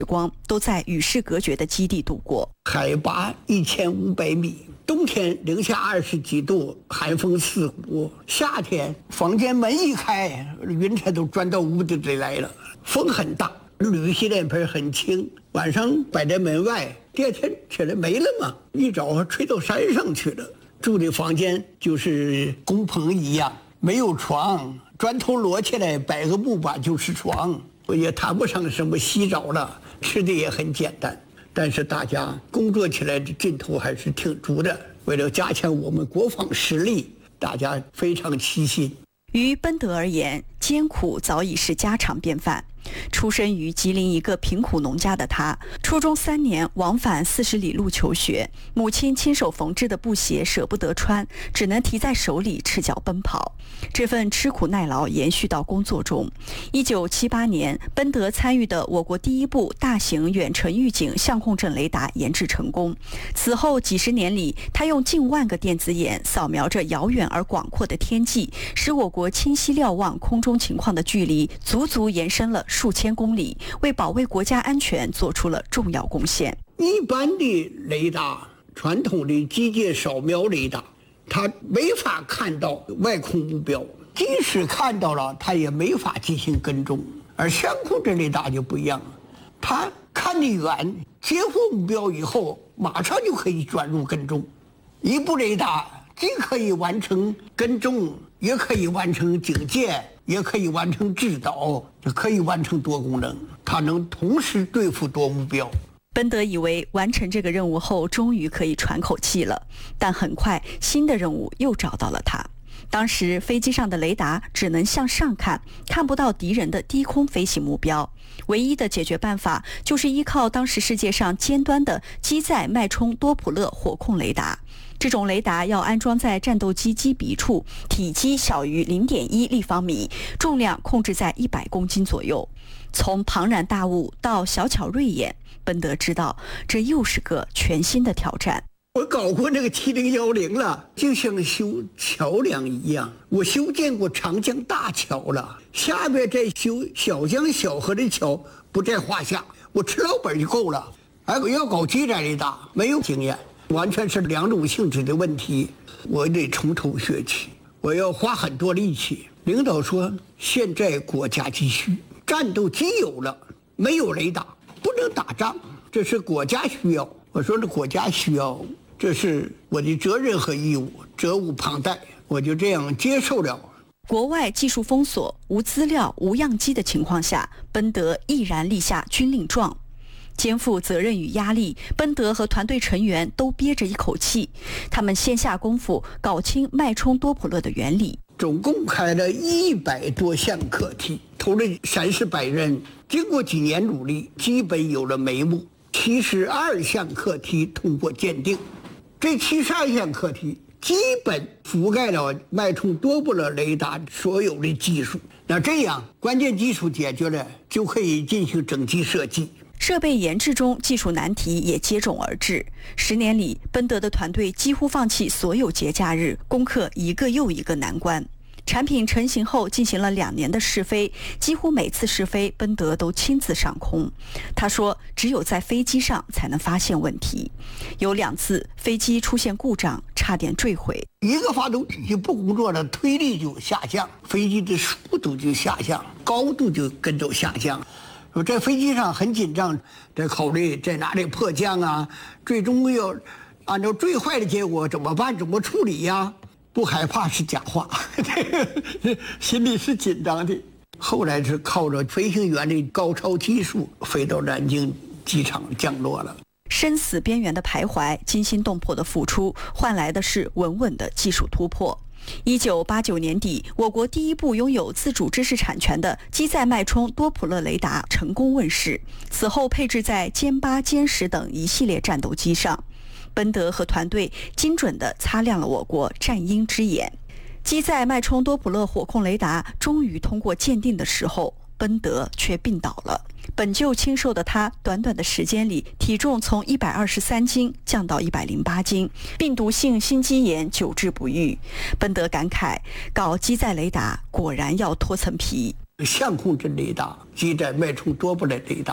光都在与世隔绝的基地度过。 海拔1500米，冬天零下20几度，寒风刺骨；夏天房间门一开，云彩都钻到屋子里来了，风很大，铝洗脸盆很轻，晚上摆在门外，第二天起来没了嘛，一早吹到山上去了。住的房间就是工棚一样，没有床，砖头摞起来摆个木板就是床，也谈不上什么洗澡了，吃的也很简单。但是大家工作起来的劲头还是挺足的，为了加强我们国防实力，大家非常齐心。 于奔德而言，艰苦早已是家常便饭。出身于吉林一个贫苦农家的他，初中3年往返40里路求学，母亲亲手缝制的布鞋舍不得穿，只能提在手里赤脚奔跑。这份吃苦耐劳延续到工作中。1978年，奔德参与的我国第一部大型远程预警相控阵雷达研制成功。此后几十年里，他用近万个电子眼扫描着遥远而广阔的天际，使我国清晰瞭望空中情况的距离足足延伸了数千公里，为保卫国家安全做出了重要贡献。 一般的雷达，传统的机械扫描雷达，它没法看到外空目标，即使看到了，它也没法进行跟踪。而相控阵雷达就不一样了，它看得远，接获目标以后，马上就可以转入跟踪。一部雷达既可以完成跟踪，也可以完成警戒，也可以完成制导，也可以完成多功能，它能同时对付多目标。 奔德以为完成这个任务后，终于可以喘口气了，但很快新的任务又找到了他。当时飞机上的雷达只能向上看，看不到敌人的低空飞行目标。唯一的解决办法就是依靠当时世界上尖端的机载脉冲多普勒火控雷达。这种雷达要安装在战斗机机鼻处，体积小于0.1立方米，重量控制在100公斤左右。从庞然大物到小巧锐眼，奔德知道这又是个全新的挑战。 我搞过那个7010了，就像修桥梁一样，我修建过长江大桥了，下面再修小江小河的桥不在话下，我吃老本就够了。而我要搞机载雷达，没有经验，完全是两种性质的问题，我得从头学起，我要花很多力气。领导说现在国家急需，战斗机有了，没有雷达不能打仗，这是国家需要。我说这国家需要，这是我的责任和义务，责无旁贷，我就这样接受了。 国外技术封锁、无资料、无样机的情况下，奔德毅然立下军令状。肩负责任与压力，奔德和团队成员都憋着一口气，他们先下功夫搞清脉冲多普勒的原理。 总共开了100多项课题，投了30百人，经过几年努力，基本有了眉目。72项课题通过鉴定，这72项课题基本覆盖了脉冲多普勒雷达所有的技术。那这样关键技术解决了，就可以进行整机设计。 设备研制中，技术难题也接踵而至。10年里，奔德的团队几乎放弃所有节假日，攻克一个又一个难关。产品成型后，进行了2年的试飞，几乎每次试飞，奔德都亲自上空。他说，只有在飞机上才能发现问题。有2次飞机出现故障，差点坠毁。 一个发动机不工作了，推力就下降，飞机的速度就下降，高度就跟着下降。说在飞机上很紧张，在考虑在哪里迫降啊，最终要按照最坏的结果怎么办，怎么处理呀？不害怕是假话，心里是紧张的。后来是靠着飞行员的高超技术飞到南京机场降落了。 生死边缘的徘徊，惊心动魄的付出，换来的是稳稳的技术突破。1989年底，我国第一部拥有自主知识产权的机载脉冲多普勒雷达成功问世，此后配置在歼8、歼10等一系列战斗机上。奔德和团队精准地擦亮了我国战鹰之眼。机载脉冲多普勒火控雷达终于通过鉴定的时候，奔德却病倒了。本就清瘦的他，短短的时间里，体重从123斤降到108斤，病毒性心肌炎久治不愈。奔德感慨，搞机载雷达果然要脱层皮。 相控阵雷达、机载脉冲多普勒雷达，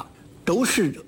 都是